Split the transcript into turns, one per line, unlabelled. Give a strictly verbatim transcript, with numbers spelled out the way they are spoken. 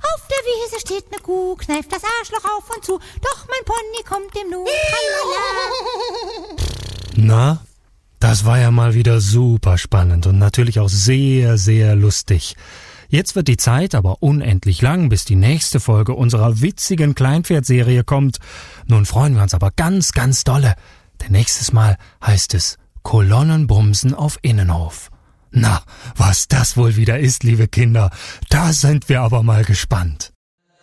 Auf der Wiese steht ne Kuh, kneift das Arschloch auf und zu. Doch mein Pony kommt dem nu.
Na, das war ja mal wieder super spannend und natürlich auch sehr, sehr lustig. Jetzt wird die Zeit aber unendlich lang, bis die nächste Folge unserer witzigen Kleinpferd-Serie kommt. Nun freuen wir uns aber ganz, ganz dolle, denn nächstes Mal heißt es Kolonnenbumsen auf Innenhof. Na, was das wohl wieder ist, liebe Kinder, da sind wir aber mal gespannt.